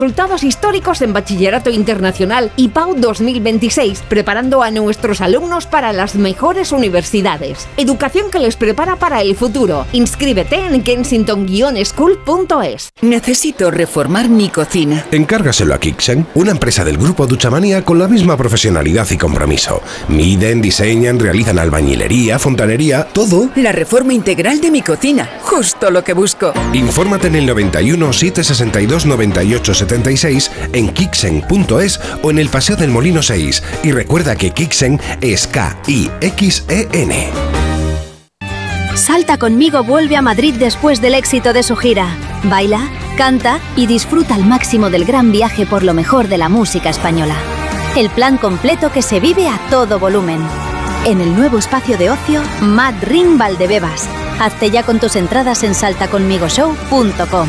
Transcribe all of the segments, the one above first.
Resultados históricos en Bachillerato Internacional y PAU 2026, preparando a nuestros alumnos para las mejores universidades. Educación que les prepara para el futuro. Inscríbete en kensington-school.es. Necesito reformar mi cocina. Encárgaselo a Kixen, una empresa del grupo Duchamanía con la misma profesionalidad y compromiso. Miden, diseñan, realizan albañilería, fontanería, todo. La reforma integral de mi cocina, justo lo que busco. Infórmate en el 91 762 98 76 en kixen.es o en el Paseo del Molino 6. Y recuerda que Kixen es K-I-X-E-N. Salta conmigo vuelve a Madrid después del éxito de su gira. Baila, canta y disfruta al máximo del gran viaje por lo mejor de la música española. El plan completo que se vive a todo volumen. En el nuevo espacio de ocio Mad Ring Valdebebas. Hazte ya con tus entradas en saltaconmigoshow.com.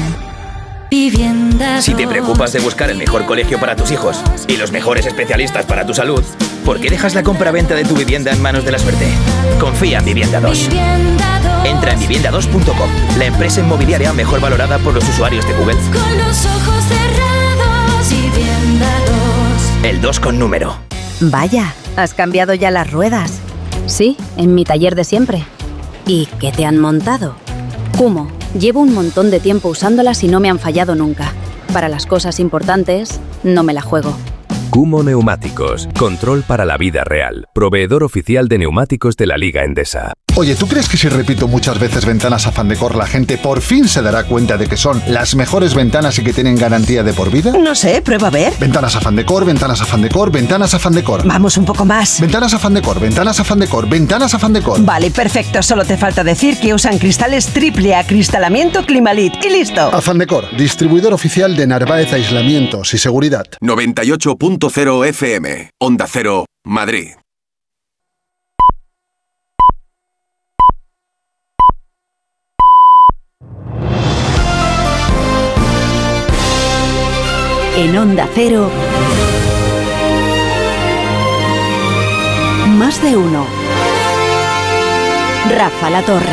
Si te preocupas de buscar el mejor colegio para tus hijos y los mejores especialistas para tu salud, ¿por qué dejas la compra-venta de tu vivienda en manos de la suerte? Confía en Vivienda 2. Entra en vivienda2.com, la empresa inmobiliaria mejor valorada por los usuarios de Google. Con los ojos cerrados, Vivienda 2. El 2 con número. Vaya, ¿has cambiado ya las ruedas? Sí, en mi taller de siempre. ¿Y qué te han montado? Kummo. Llevo un montón de tiempo usándolas y no me han fallado nunca. Para las cosas importantes, no me la juego. Kummo Neumáticos. Control para la vida real. Proveedor oficial de neumáticos de la Liga Endesa. Oye, ¿tú crees que si repito muchas veces Ventanas Afán Decor, la gente por fin se dará cuenta de que son las mejores ventanas y que tienen garantía de por vida? No sé, prueba a ver. Ventanas Afán Decor, Ventanas Afán Decor, Ventanas Afán Decor. Vamos un poco más. Ventanas Afán Decor, Ventanas Afán Decor, Ventanas Afán Decor. Vale, perfecto. Solo te falta decir que usan cristales triple acristalamiento Climalit y listo. Afán Decor, distribuidor oficial de Narváez Aislamientos y Seguridad. 98.0 FM, Onda Cero, Madrid. En Onda Cero, Más de uno. Rafa La Torre.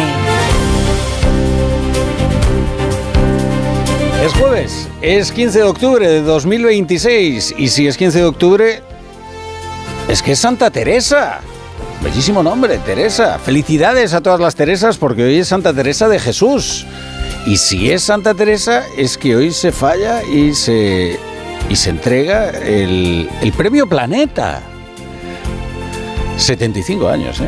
Es jueves, es 15 de octubre de 2026 y si es 15 de octubre es que es Santa Teresa. Bellísimo nombre, Teresa. Felicidades a todas las Teresas porque hoy es Santa Teresa de Jesús. Y si es Santa Teresa es que hoy se falla y se entrega el premio Planeta. 75 años,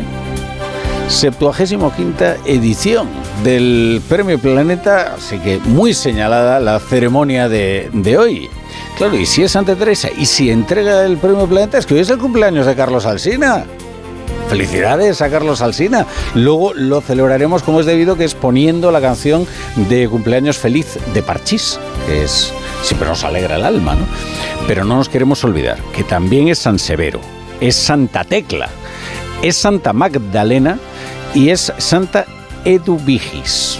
75ª edición del Premio Planeta, así que muy señalada la ceremonia de hoy. Claro, y si es Santa Teresa y si entrega el Premio Planeta es que hoy es el cumpleaños de Carlos Alsina. Felicidades a Carlos Alsina. Luego lo celebraremos como es debido, que es poniendo la canción de cumpleaños feliz de Parchís, que es siempre nos alegra el alma, ¿no? Pero no nos queremos olvidar que también es San Severo, es Santa Tecla, es Santa Magdalena y es Santa Eduvigis.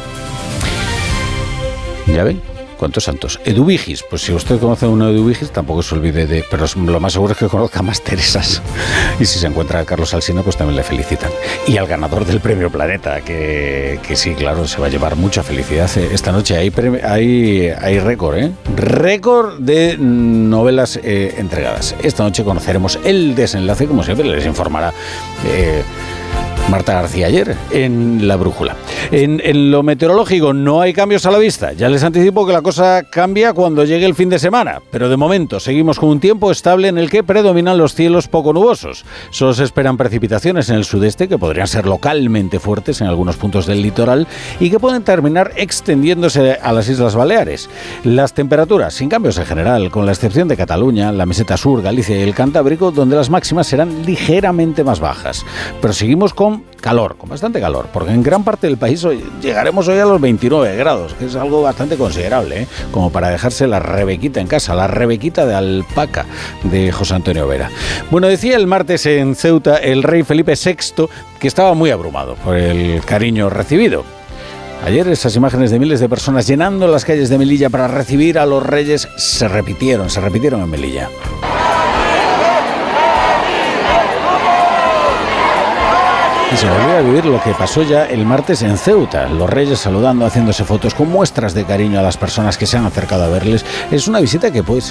¿Ya ven? ¿Cuántos santos? Eduvigis, pues si usted conoce a uno de Eduvigis, tampoco se olvide de... Pero lo más seguro es que conozca más Teresas. Y si se encuentra a Carlos Alsina, pues también le felicitan. Y al ganador del Premio Planeta, que sí, claro, se va a llevar mucha felicidad esta noche. Hay récord, ¿eh? Récord de novelas entregadas. Esta noche conoceremos el desenlace, como siempre les informará Marta García ayer en La Brújula. En lo meteorológico no hay cambios a la vista. Ya les anticipo que la cosa cambia cuando llegue el fin de semana, pero de momento seguimos con un tiempo estable en el que predominan los cielos poco nubosos. Solo se esperan precipitaciones en el sudeste que podrían ser localmente fuertes en algunos puntos del litoral y que pueden terminar extendiéndose a las Islas Baleares. Las temperaturas sin cambios en general, con la excepción de Cataluña, la meseta sur, Galicia y el Cantábrico, donde las máximas serán ligeramente más bajas. Pero seguimos con calor, con bastante calor, porque en gran parte del país llegaremos hoy a los 29 grados, que es algo bastante considerable, como para dejarse la rebequita en casa, la rebequita de alpaca de José Antonio Vera. Bueno, decía el martes en Ceuta el rey Felipe VI que estaba muy abrumado por el cariño recibido. Ayer esas imágenes de miles de personas llenando las calles de Melilla para recibir a los reyes se repitieron en Melilla. Y se volvió a vivir lo que pasó ya el martes en Ceuta. Los reyes saludando, haciéndose fotos con muestras de cariño a las personas que se han acercado a verles. Es una visita que puede